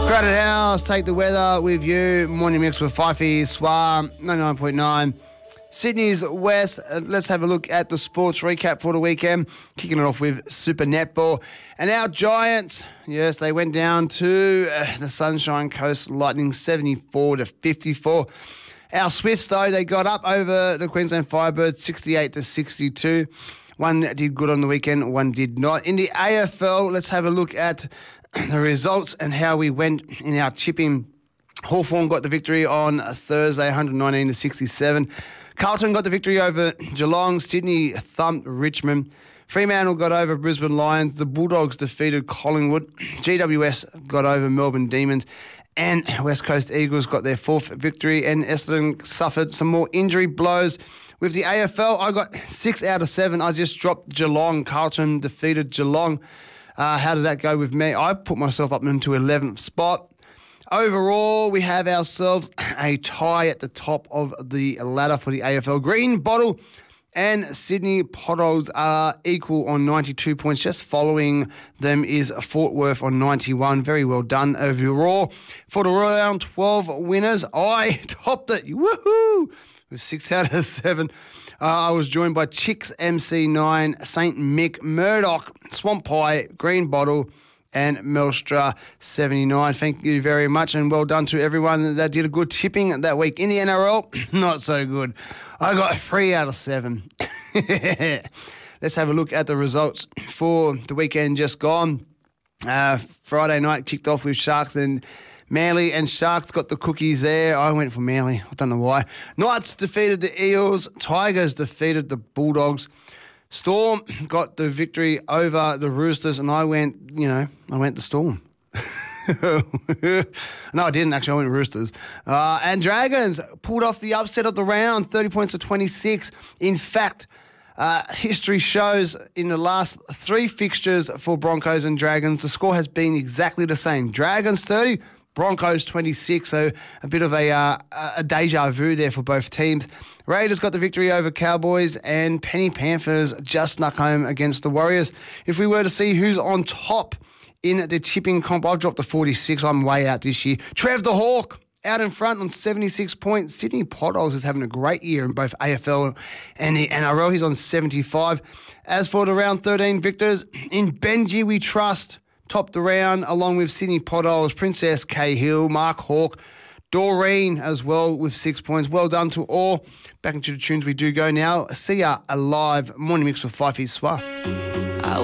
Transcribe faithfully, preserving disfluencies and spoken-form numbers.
Crowded House, take the weather with you. Morning mix with Fifey, Swar, ninety-nine point nine. Sydney's West. Uh, let's have a look at the sports recap for the weekend. Kicking it off with Super Netball. And our Giants, yes, they went down to uh, the Sunshine Coast Lightning seventy-four to fifty-four. Our Swifts, though, they got up over the Queensland Firebirds sixty-eight to sixty-two. One did good on the weekend, one did not. In the A F L, let's have a look at the results and how we went in our chipping. Hawthorn got the victory on Thursday, one nineteen to sixty-seven. Carlton got the victory over Geelong. Sydney thumped Richmond. Fremantle got over Brisbane Lions. The Bulldogs defeated Collingwood. G W S got over Melbourne Demons. And West Coast Eagles got their fourth victory. And Essendon suffered some more injury blows. With the A F L, I got six out of seven. I just dropped Geelong. Carlton defeated Geelong. Uh, how did that go with me? I put myself up into eleventh spot. Overall, we have ourselves a tie at the top of the ladder for the A F L. Green Bottle and Sydney Potholes are equal on ninety-two points. Just following them is Fort Worth on ninety-one. Very well done overall. For the round twelve winners, I topped it. Woohoo! With six out of seven. Uh, I was joined by Chicks M C nine, Saint Mick, Murdoch, Swamp Pie, Green Bottle, and Melstra seventy-nine. Thank you very much, and well done to everyone that did a good tipping that week. In the N R L, not so good. I got three out of seven. Let's have a look at the results for the weekend just gone. Uh, Friday night kicked off with Sharks and Manly, and Sharks got the cookies there. I went for Manly. I don't know why. Knights defeated the Eels. Tigers defeated the Bulldogs. Storm got the victory over the Roosters, and I went, you know, I went the Storm. No, I didn't actually. I went Roosters. Uh, and Dragons pulled off the upset of the round, thirty points to twenty-six. In fact, uh, history shows in the last three fixtures for Broncos and Dragons, the score has been exactly the same. Dragons thirty, Broncos twenty-six, so a bit of a, uh, a deja vu there for both teams. Raiders got the victory over Cowboys, and Penny Panthers just snuck home against the Warriors. If we were to see who's on top in the chipping comp, I've dropped to forty-six. I'm way out this year. Trev the Hawk out in front on seventy-six points. Sydney Potholes is having a great year in both A F L and the N R L. He's on seventy-five. As for the round thirteen victors, in Benji we trust. Topped the round along with Sydney Potholes, Princess Cahill, Mark Hawke, Doreen as well with six points. Well done to all. Back into the tunes we do go now. See ya alive. Morning mix with Fifey Swar.